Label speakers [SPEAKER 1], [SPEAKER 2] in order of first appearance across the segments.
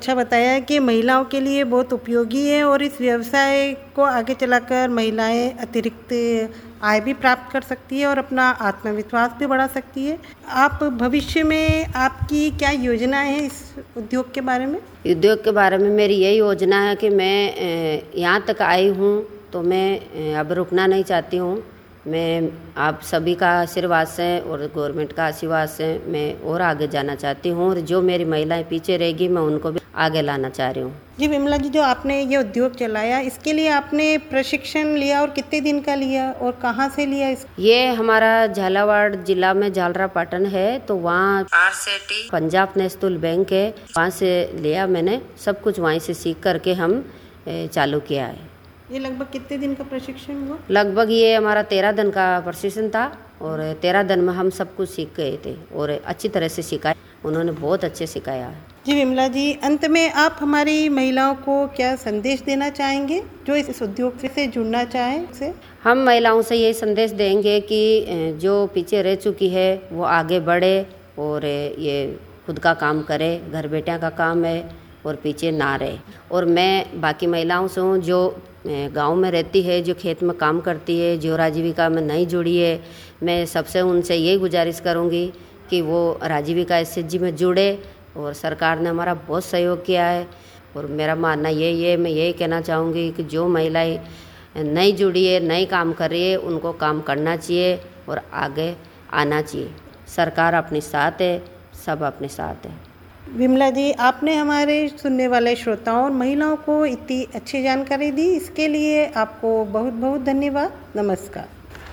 [SPEAKER 1] अच्छा बताया कि महिलाओं के लिए बहुत उपयोगी है और इस व्यवसाय को आगे चलाकर महिलाएं अतिरिक्त आय भी प्राप्त कर सकती है और अपना आत्मविश्वास भी बढ़ा सकती है। आप भविष्य में आपकी क्या योजना है इस उद्योग के बारे में?
[SPEAKER 2] उद्योग के बारे में मेरी यही योजना है कि मैं यहाँ तक आई हूँ तो मैं अब रुकना नहीं चाहती हूँ। मैं आप सभी का आशीर्वाद से और गवर्नमेंट का आशीर्वाद से मैं और आगे जाना चाहती हूँ और जो मेरी महिलाएं पीछे रहेगी मैं उनको भी आगे लाना चाह रही हूँ।
[SPEAKER 1] जी विमला जी, जो आपने ये उद्योग चलाया इसके लिए आपने प्रशिक्षण लिया और कितने दिन का लिया और कहाँ से लिया?
[SPEAKER 2] ये हमारा झालावाड़ जिला में झालरापाटन है, तो वहाँ RCT पंजाब नेशनल बैंक है, वहाँ से लिया मैंने। सब कुछ वहीं से सीख करके हम चालू किया है।
[SPEAKER 1] ये लगभग कितने दिन का प्रशिक्षण हुआ?
[SPEAKER 2] लगभग ये हमारा 13 दिन का प्रशिक्षण था और 13 दिन में हम सब कुछ सीख गए थे और अच्छी तरह से सिखाया, उन्होंने बहुत अच्छे सिखाया है।
[SPEAKER 1] जी विमला जी, अंत में आप हमारी महिलाओं को क्या संदेश देना चाहेंगे जो इस उद्योग से जुड़ना चाहें से?
[SPEAKER 2] हम महिलाओं से यही संदेश देंगे कि जो पीछे रह चुकी है वो आगे बढ़े और ये खुद का काम करे, घर बेटियां का काम है और पीछे ना रहे। और मैं बाकी महिलाओं से हूँ जो गांव में रहती है, जो खेत में काम करती है, जो आजीविका में नहीं जुड़ी है, मैं सबसे उनसे यही गुजारिश करूँगी कि वो आजीविका SHG में जुड़े। और सरकार ने हमारा बहुत सहयोग किया है और मेरा मानना यही है, मैं यही कहना चाहूँगी कि जो महिलाएं नहीं जुड़ी है, नहीं काम कर रही है, उनको काम करना चाहिए और आगे आना चाहिए। सरकार अपने साथ है, सब अपने साथ है।
[SPEAKER 1] विमला जी, आपने हमारे सुनने वाले श्रोताओं और महिलाओं को इतनी अच्छी जानकारी दी, इसके लिए आपको बहुत बहुत धन्यवाद। नमस्कार।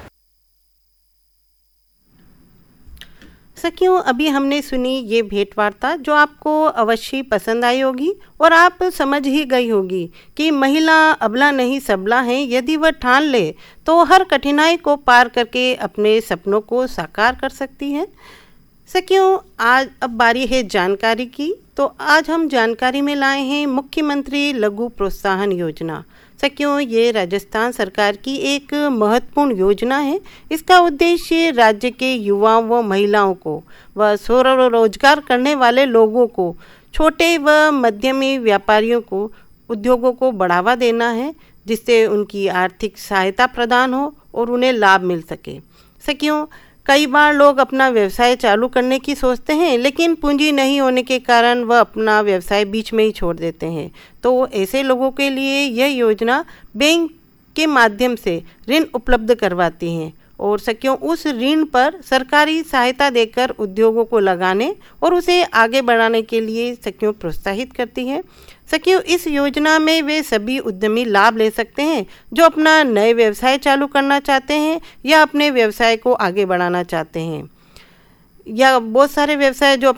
[SPEAKER 1] सखियों, अभी हमने सुनी ये भेंट वार्ता जो आपको अवश्य पसंद आई होगी और आप समझ ही गई होगी कि महिला अबला नहीं सबला है। यदि वह ठान ले तो हर कठिनाई को पार करके अपने सपनों को साकार कर सकती है। सखियों, आज अब बारी है जानकारी की, तो आज हम जानकारी में लाए हैं मुख्यमंत्री लघु प्रोत्साहन योजना। सखियों, ये राजस्थान सरकार की एक महत्वपूर्ण योजना है। इसका उद्देश्य राज्य के युवाओं व महिलाओं को व स्वरोजगार करने वाले लोगों को, छोटे व मध्यमी व्यापारियों को, उद्योगों को बढ़ावा देना है, जिससे उनकी आर्थिक सहायता प्रदान हो और उन्हें लाभ मिल सके। सखियों, कई बार लोग अपना व्यवसाय चालू करने की सोचते हैं, लेकिन पूंजी नहीं होने के कारण वह अपना व्यवसाय बीच में ही छोड़ देते हैं। तो ऐसे लोगों के लिए यह योजना बैंक के माध्यम से ऋण उपलब्ध करवाती है और सखियों उस ऋण पर सरकारी सहायता देकर उद्योगों को लगाने और उसे आगे बढ़ाने के लिए सखियों प्रोत्साहित करती है। सखियों, इस योजना में वे सभी उद्यमी लाभ ले सकते हैं जो अपना नए व्यवसाय चालू करना चाहते हैं या अपने व्यवसाय को आगे बढ़ाना चाहते हैं, या बहुत सारे व्यवसाय जो